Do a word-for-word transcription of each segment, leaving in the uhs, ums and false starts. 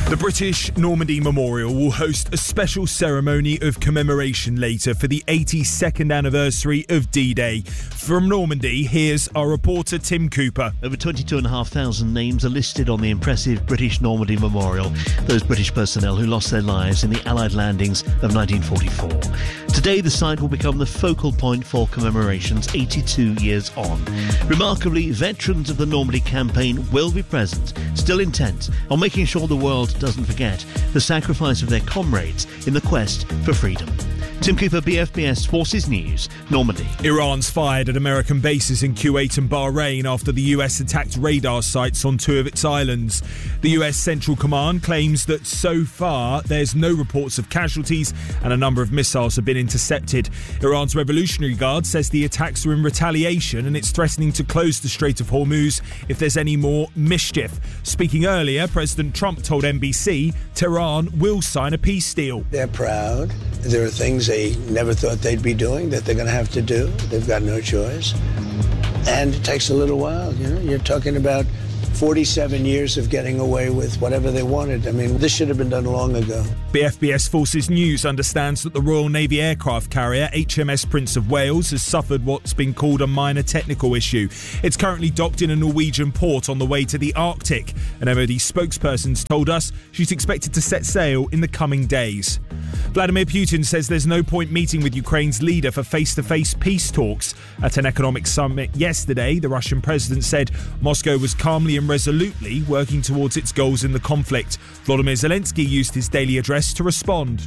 The British Normandy Memorial will host a special ceremony of commemoration later for the eighty-second anniversary of D-Day. From Normandy, here's our reporter Tim Cooper. Over twenty-two thousand five hundred names are listed on the impressive British Normandy Memorial, those British personnel who lost their lives in the Allied landings of nineteen forty-four. Today, the site will become the focal point for commemorations eighty-two years on. Remarkably, veterans of the Normandy campaign will be present, still intent on making sure the world doesn't forget the sacrifice of their comrades in the quest for freedom. Tim Cooper, B F B S Forces News, Normandy. Iran's fired at American bases in Kuwait and Bahrain after the U S attacked radar sites on two of its islands. The U S Central Command claims that so far there's no reports of casualties and a number of missiles have been intercepted. Iran's Revolutionary Guard says the attacks are in retaliation and it's threatening to close the Strait of Hormuz if there's any more mischief. Speaking earlier, President Trump told N B C Tehran will sign a peace deal. They're proud. There are things they never thought they'd be doing that they're going to have to do. They've got no choice. And it takes a little while, you know. You're talking about forty-seven years of getting away with whatever they wanted. I mean, this should have been done long ago. B F B S Forces News understands that the Royal Navy aircraft carrier H M S Prince of Wales has suffered what's been called a minor technical issue. It's currently docked in a Norwegian port on the way to the Arctic. An M O D spokesperson told us she's expected to set sail in the coming days. Vladimir Putin says there's no point meeting with Ukraine's leader for face-to-face peace talks. At an economic summit yesterday, the Russian president said Moscow was calmly and resolutely working towards its goals in the conflict. Volodymyr Zelensky used his daily address to respond.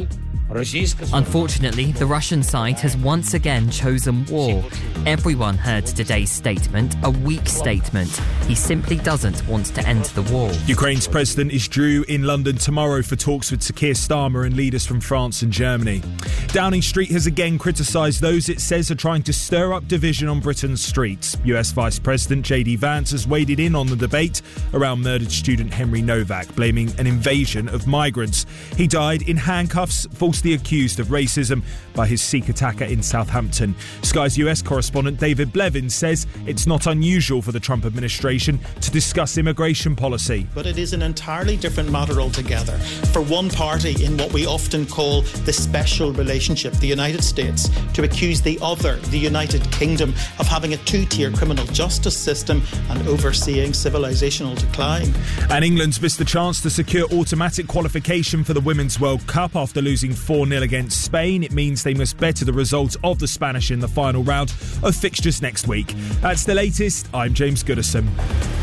Unfortunately, the Russian side has once again chosen war. Everyone heard today's statement, a weak statement. He simply doesn't want to end the war. Ukraine's president is due in London tomorrow for talks with Sir Keir Starmer and leaders from France and Germany. Downing Street has again criticised those it says are trying to stir up division on Britain's streets. U S Vice President J D Vance has waded in on the debate around murdered student Henry Novak, blaming an invasion of migrants. He died in handcuffs, falsely accused of racism by his Sikh attacker in Southampton. Sky's U S correspondent David Blevins says it's not unusual for the Trump administration to discuss immigration policy. But it is an entirely different matter altogether. For one party in what we often call the special relationship, the United States, to accuse the other, the United Kingdom, of having a two-tier criminal justice system and overseeing civilisational decline. And England's missed the chance to secure automatic qualification for the Women's World Cup after losing four nil against Spain. It means they must better the result of the Spanish in the final round of fixtures next week. That's the latest. I'm James Goodison.